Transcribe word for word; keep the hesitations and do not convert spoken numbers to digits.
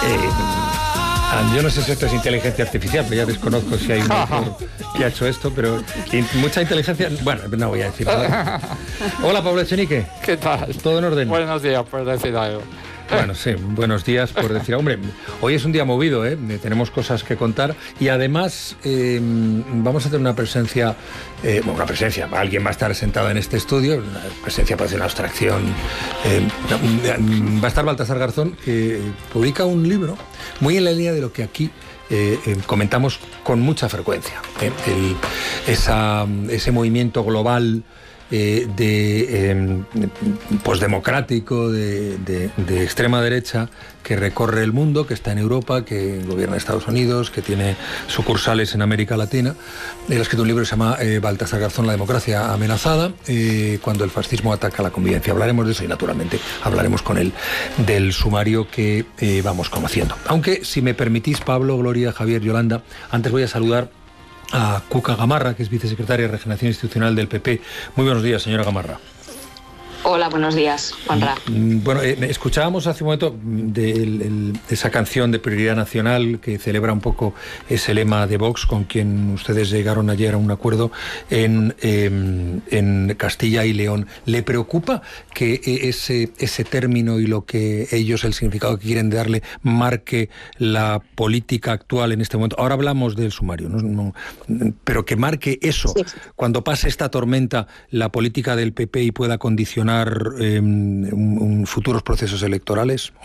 yo no sé si esto es inteligencia artificial, pero ya desconozco si hay un autor que ha hecho esto, pero mucha inteligencia... Bueno, no voy a decir nada. Hola, Pablo Echenique. ¿Qué tal? ¿Todo en orden? Buenos días, por decir algo. Bueno, sí, buenos días por decir, hombre, hoy es un día movido, ¿eh? Tenemos cosas que contar y además eh, vamos a tener una presencia, eh, bueno, una presencia, alguien va a estar sentado en este estudio, una presencia parece una abstracción, eh, va a estar Baltasar Garzón, que publica un libro muy en la línea de lo que aquí Eh, eh, comentamos con mucha frecuencia, eh, el, esa, ese movimiento global eh, de eh, posdemocrático de, de, de extrema derecha que recorre el mundo, que está en Europa, que gobierna Estados Unidos, que tiene sucursales en América Latina. Él ha escrito un libro que se llama eh, Baltasar Garzón, la democracia amenazada, eh, cuando el fascismo ataca la convivencia. Hablaremos de eso y naturalmente hablaremos con él del sumario que eh, vamos conociendo. Aunque, si me permitís, Pablo, Gloria, Javier, Yolanda, antes voy a saludar a Cuca Gamarra, que es vicesecretaria de Regeneración Institucional del P P. Muy buenos días, señora Gamarra. Hola, buenos días, Juanra. Bueno, eh, escuchábamos hace un momento de, el, el, esa canción de Prioridad Nacional que celebra un poco ese lema de Vox con quien ustedes llegaron ayer a un acuerdo en, eh, en Castilla y León. ¿Le preocupa que ese, ese término y lo que ellos, el significado que quieren darle, marque la política actual en este momento? Ahora hablamos del sumario, ¿no? No, pero que marque eso, sí. Cuando pase esta tormenta, la política del P P y pueda condicionar Eh, un, un futuros procesos electorales.